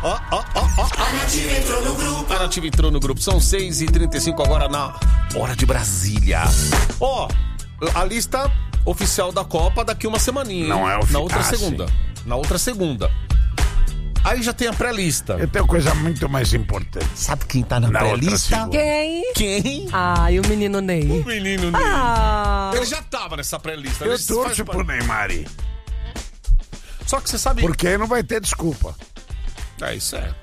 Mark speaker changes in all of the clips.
Speaker 1: A Nativa entrou no grupo. São 6h35 agora na hora de Brasília. A lista oficial da Copa daqui uma semaninha.
Speaker 2: Não é oficial.
Speaker 1: Na outra segunda. Aí já tem a pré-lista.
Speaker 2: Eu tenho coisa muito mais importante.
Speaker 1: Sabe quem tá na pré-lista? Quem?
Speaker 3: E o menino Ney.
Speaker 1: O menino Ney. Ele já tava nessa pré-lista.
Speaker 2: Eu torço pro Neymar.
Speaker 1: Só que você sabe...
Speaker 2: Porque aí não vai ter desculpa.
Speaker 1: Isso é.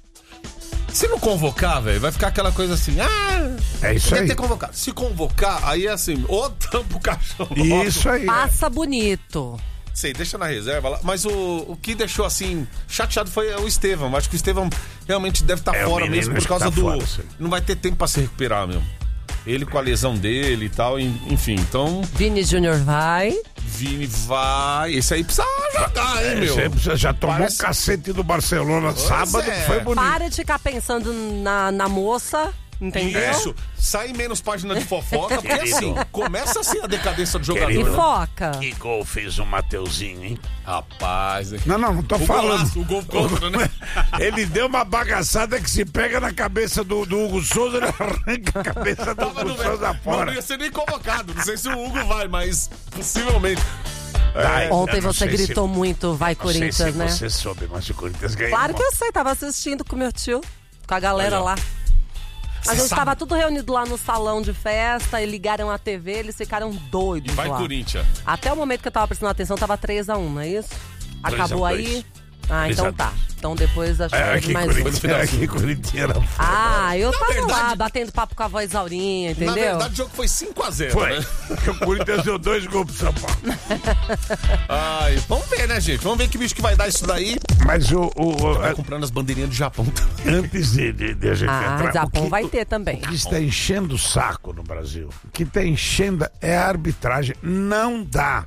Speaker 1: Se não convocar, velho, vai ficar aquela coisa assim.
Speaker 2: É isso aí.
Speaker 1: Ter convocado. Se convocar, aí é assim, tampa o caixão.
Speaker 2: Isso aí.
Speaker 3: Passa bonito.
Speaker 1: Sei, deixa na reserva lá. Mas o que deixou assim chateado foi o Estevão. Acho que o Estevão realmente deve estar fora mesmo por causa do.
Speaker 2: Fora,
Speaker 1: não vai ter tempo pra se recuperar mesmo. Ele com a lesão dele e tal, enfim, então.
Speaker 3: Vini Júnior vai.
Speaker 1: Vini vai. Esse aí precisa jogar, hein, meu?
Speaker 2: Esse aí já tomou um cacete do Barcelona sábado, foi bonito.
Speaker 3: Para de ficar pensando na moça. Entendeu?
Speaker 1: Isso, sai menos página de fofoca, porque assim, começa assim a decadência do jogador.
Speaker 3: E foca.
Speaker 2: Que gol fez o Mateuzinho, hein?
Speaker 1: Rapaz.
Speaker 2: Não tô falando.
Speaker 1: O gol contra, né?
Speaker 2: Ele deu uma bagaçada que se pega na cabeça do Hugo Souza, ele arranca a cabeça do Hugo Souza fora.
Speaker 1: Não ia ser nem convocado, não sei se o Hugo vai, mas possivelmente.
Speaker 3: Ontem você gritou muito, vai Corinthians,
Speaker 2: sei se
Speaker 3: né?
Speaker 2: Você soube, mas o Corinthians ganhou.
Speaker 3: Claro que eu sei, tava assistindo com meu tio, com a galera lá. A gente tava tudo reunido lá no salão de festa e ligaram a TV, eles ficaram doidos.
Speaker 1: E vai
Speaker 3: lá.
Speaker 1: Corinthians.
Speaker 3: Até o momento que eu tava prestando atenção, tava 3-1, não é isso? Acabou aí? Então tá. Então depois acho que mais
Speaker 2: Aqui Corinthians.
Speaker 3: Eu tava lá batendo papo com a voz Aurinha, entendeu?
Speaker 1: Na verdade o jogo foi 5-0.
Speaker 2: Foi.
Speaker 1: Né?
Speaker 2: O Corinthians deu 2 gols pro São Paulo.
Speaker 1: Vamos ver, né, gente? Vamos ver que bicho que vai dar isso daí.
Speaker 2: Mas
Speaker 1: Tá comprando as bandeirinhas do Japão.
Speaker 2: Antes de a gente entrar...
Speaker 3: Japão vai ter também.
Speaker 2: O que está enchendo o saco no Brasil, o que está enchendo é a arbitragem. Não dá.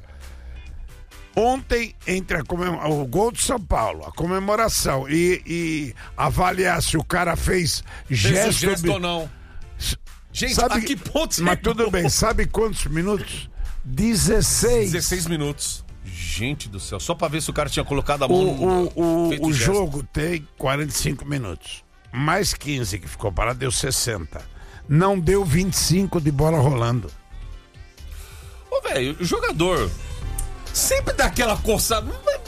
Speaker 2: Ontem, entre o gol do São Paulo, a comemoração e avaliar se o cara fez gesto
Speaker 1: ou não. Gente,
Speaker 2: sabe,
Speaker 1: a que ponto...
Speaker 2: Mas tudo bem, sabe quantos minutos? 16.
Speaker 1: 16 minutos. Gente do céu, só pra ver se o cara tinha colocado a mão
Speaker 2: o jogo tem 45 minutos. Mais 15 que ficou parado, deu 60. Não deu 25 de bola rolando.
Speaker 1: Velho, o jogador... sempre dá aquela coçada.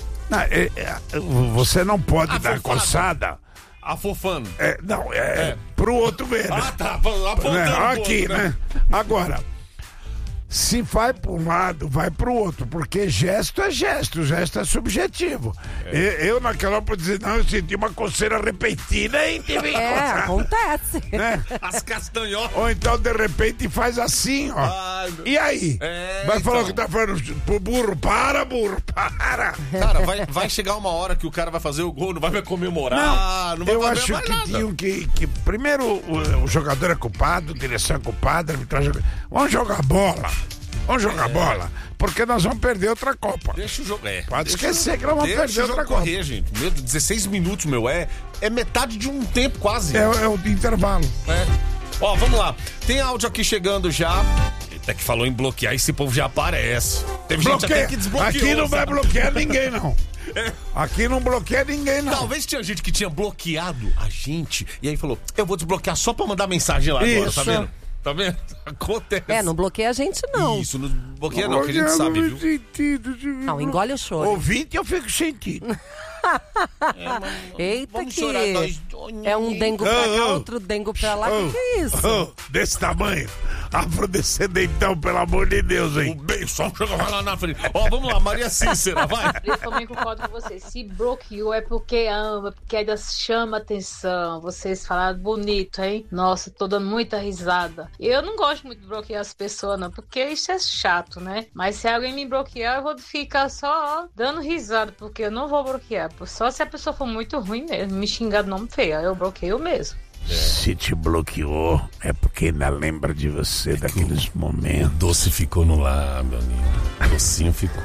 Speaker 2: Você não pode dar coçada.
Speaker 1: Afofando.
Speaker 2: Pro outro ver. Né?
Speaker 1: Tá. Apontando
Speaker 2: aqui, né? Agora, se vai para um lado, vai pro outro, porque gesto é subjetivo. Eu naquela hora dizer, não, eu senti uma coceira repentina e tive que coçar.
Speaker 3: Acontece.
Speaker 2: Né?
Speaker 1: As castanhotas.
Speaker 2: Ou então, de repente, faz assim, ó. E aí? Vai falar que tá falando pro burro, burro, para.
Speaker 1: Cara, vai chegar uma hora que o cara vai fazer o gol, não vai comemorar, não vai
Speaker 2: eu
Speaker 1: fazer
Speaker 2: acho
Speaker 1: mais
Speaker 2: que
Speaker 1: nada.
Speaker 2: tinham que primeiro o jogador é culpado, a direção é culpada, a arbitragem. Vamos jogar bola. Porque nós vamos perder outra Copa.
Speaker 1: Deixa o jogo.
Speaker 2: Pode esquecer que nós vamos perder outra Copa.
Speaker 1: Correr, gente. 16 minutos, é metade de um tempo quase.
Speaker 2: É o intervalo.
Speaker 1: Vamos lá. Tem áudio aqui chegando já. Até que falou em bloquear, esse povo já aparece. Teve gente até que desbloqueou.
Speaker 2: Aqui não vai bloquear ninguém, não. Aqui não bloqueia ninguém, não.
Speaker 1: Talvez tinha gente que tinha bloqueado a gente e aí falou, eu vou desbloquear só pra mandar mensagem lá agora, tá vendo? Tá vendo? Acontece.
Speaker 3: Não bloqueia a gente, não.
Speaker 1: Isso, não bloqueia não, que a gente sabe, viu?
Speaker 3: Não, engole o choro.
Speaker 2: Ouvinte, eu fico sentindo.
Speaker 3: Eita, que é um dengo pra cá, outro dengo pra lá. Que é isso?
Speaker 2: Desse tamanho. Afrodescendentão, pelo amor de Deus, hein?
Speaker 1: O beijo, só jogar lá na frente. Vamos lá, Maria Cícera, vai.
Speaker 4: Eu também concordo com vocês. Se bloqueou é porque ama, porque ainda chama atenção. Vocês falaram bonito, hein? Nossa, tô dando muita risada. Eu não gosto muito de bloquear as pessoas, não, porque isso é chato, né? Mas se alguém me bloquear, eu vou ficar só dando risada, porque eu não vou bloquear. Só se a pessoa for muito ruim mesmo, me xingar de nome feio, eu bloqueio mesmo.
Speaker 2: Se te bloqueou, é porque ainda lembra de você daqueles momentos.
Speaker 1: O doce ficou no lábio, Aninha. Docinho ficou.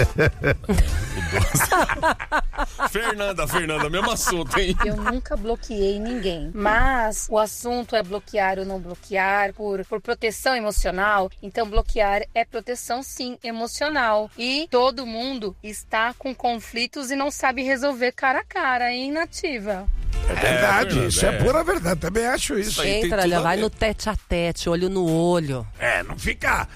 Speaker 1: Fernanda, mesmo assunto, hein?
Speaker 5: Eu nunca bloqueei ninguém, mas o assunto é bloquear ou não bloquear por proteção emocional. Então bloquear é proteção, sim, emocional. E todo mundo está com conflitos e não sabe resolver cara a cara, hein, Nativa?
Speaker 2: É verdade,
Speaker 1: Fernanda,
Speaker 2: isso é pura verdade, também acho isso.
Speaker 1: aí tem
Speaker 3: Entra,
Speaker 1: tudo
Speaker 3: olha,
Speaker 1: a
Speaker 3: vai
Speaker 1: ver.
Speaker 3: no tete a tete, olho no olho.
Speaker 2: Não fica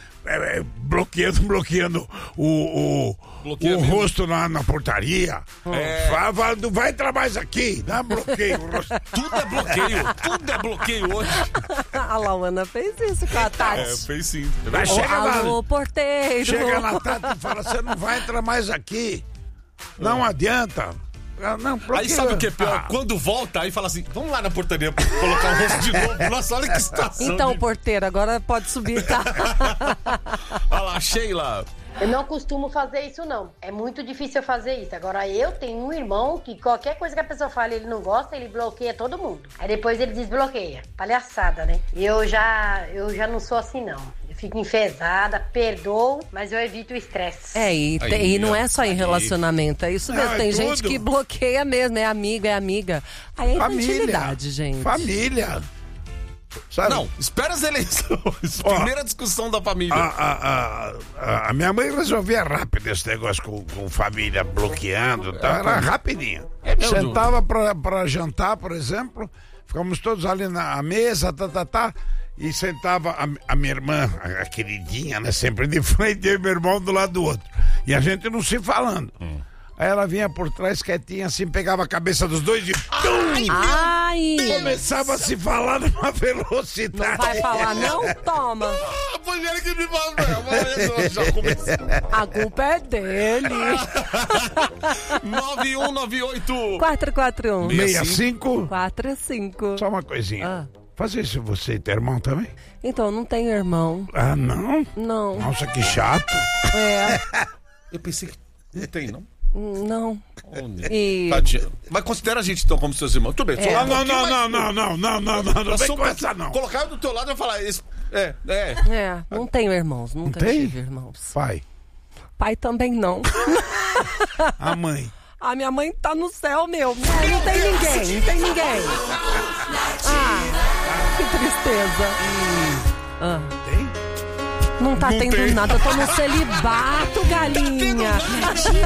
Speaker 2: bloqueando o
Speaker 1: Bloqueia mesmo.
Speaker 2: rosto na portaria. Fala, não vai entrar mais aqui, dá bloqueio. O rosto.
Speaker 1: Tudo é bloqueio hoje.
Speaker 3: A Lauana fez isso com a Tati.
Speaker 1: Fez sim.
Speaker 2: Vai, chega
Speaker 3: Alô,
Speaker 2: lá,
Speaker 3: porteiro.
Speaker 2: chega na Tati e fala, você não vai entrar mais aqui. Não adianta. Não, bloqueia.
Speaker 1: Aí sabe o que é pior? Quando volta, aí fala assim, vamos lá na portaria colocar o rosto de novo. Nossa, olha que situação.
Speaker 3: Então, porteiro, agora pode subir, tá?
Speaker 1: Olha lá, Sheila.
Speaker 6: Eu não costumo fazer isso, não. É muito difícil eu fazer isso. Agora, eu tenho um irmão que qualquer coisa que a pessoa fala ele não gosta, ele bloqueia todo mundo. Aí depois ele desbloqueia. Palhaçada, né? E eu já não sou assim, não. Eu fico enfesada, perdoo, mas eu evito o estresse.
Speaker 3: E não é só em relacionamento, é isso mesmo.
Speaker 2: Não, é
Speaker 3: Tem gente
Speaker 2: tudo.
Speaker 3: que bloqueia mesmo, é amiga. Aí é infantilidade, gente.
Speaker 2: Família. Sabe?
Speaker 1: Não, espera as eleições. Primeira discussão da família.
Speaker 2: A minha mãe resolvia rápido esse negócio com família bloqueando, tá? Era rapidinho. Sentava pra jantar, por exemplo, ficamos todos ali na mesa, e sentava a minha irmã, a queridinha, né? Sempre de frente, e meu irmão do lado do outro. E a gente não se falando. Aí ela vinha por trás quietinha assim, pegava a cabeça dos dois e
Speaker 3: Ai!
Speaker 2: começava a se falar numa velocidade.
Speaker 3: Não vai falar não? Toma!
Speaker 1: Foi ele que me falou. Já começou.
Speaker 3: A culpa é dele.
Speaker 1: 9198.
Speaker 3: 441
Speaker 2: 65.
Speaker 3: 45.
Speaker 2: Só uma coisinha.
Speaker 3: Ah.
Speaker 2: Fazer isso você e teu irmão também?
Speaker 3: Então, eu não tenho irmão.
Speaker 2: Ah, não?
Speaker 3: Não.
Speaker 2: Nossa, que chato.
Speaker 3: É.
Speaker 1: Eu pensei que não tem, não.
Speaker 3: Não.
Speaker 1: Olha.
Speaker 3: E...
Speaker 1: Tadinha. Mas considera a gente então como seus irmãos. Tudo bem.
Speaker 2: Não, não vem com essa não.
Speaker 1: Colocar eu do teu lado e falar.
Speaker 3: não tenho irmãos. Nunca
Speaker 2: tem?
Speaker 3: tive irmãos.
Speaker 2: Pai,
Speaker 3: Pai também não.
Speaker 2: a mãe.
Speaker 3: A minha mãe tá no céu, meu. Não tem ninguém. Que tristeza.
Speaker 2: Tem?
Speaker 3: Não tá tendo nada. Eu tô no celibato, galinha.